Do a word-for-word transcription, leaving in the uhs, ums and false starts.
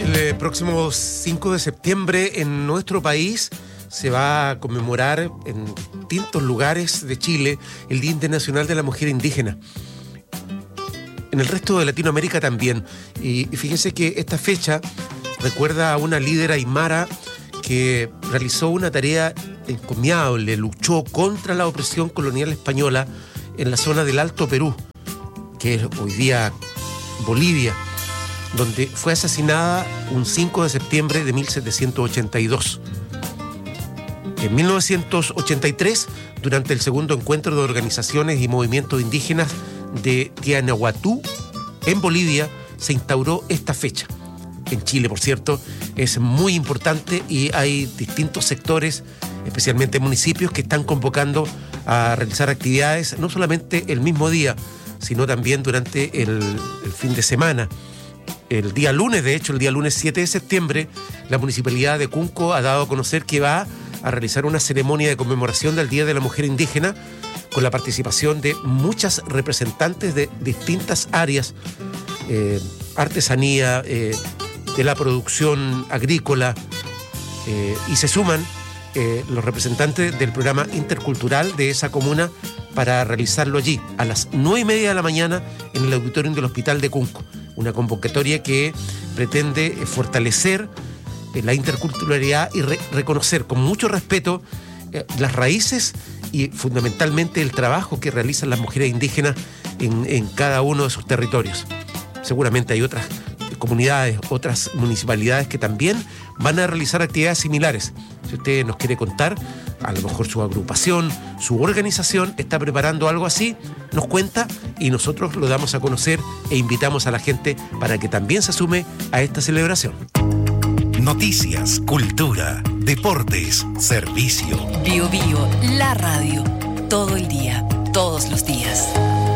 El próximo cinco de septiembre en nuestro país se va a conmemorar en distintos lugares de Chile el Día Internacional de la Mujer Indígena. En el resto de Latinoamérica también. Y fíjense que esta fecha recuerda a una líder aymara que realizó una tarea encomiable, luchó contra la opresión colonial española en la zona del Alto Perú, que es hoy día Bolivia, donde fue asesinada un cinco de septiembre de mil setecientos ochenta y dos. En mil novecientos ochenta y tres, durante el segundo encuentro de organizaciones y movimientos indígenas de Tianahuatú, en Bolivia, se instauró esta fecha. En Chile, por cierto, es muy importante y hay distintos sectores, especialmente municipios, que están convocando a realizar actividades, no solamente el mismo día, sino también durante el, el fin de semana. El día lunes, de hecho, el día lunes siete de septiembre, la Municipalidad de Cunco ha dado a conocer que va a realizar una ceremonia de conmemoración del Día de la Mujer Indígena con la participación de muchas representantes de distintas áreas, eh, artesanía, eh, de la producción agrícola, eh, y se suman eh, los representantes del programa intercultural de esa comuna para realizarlo allí a las nueve y media de la mañana en el auditorium del Hospital de Cunco. Una convocatoria que pretende fortalecer la interculturalidad y re- reconocer con mucho respeto eh, las raíces y fundamentalmente el trabajo que realizan las mujeres indígenas en, en cada uno de sus territorios. Seguramente hay otras comunidades, otras municipalidades que también van a realizar actividades similares. Si usted nos quiere contar, a lo mejor su agrupación, su organización está preparando algo así, nos cuenta y nosotros lo damos a conocer e invitamos a la gente para que también se sume a esta celebración. Noticias, cultura, deportes, servicio. Bio Bio, la radio. Todo el día, todos los días.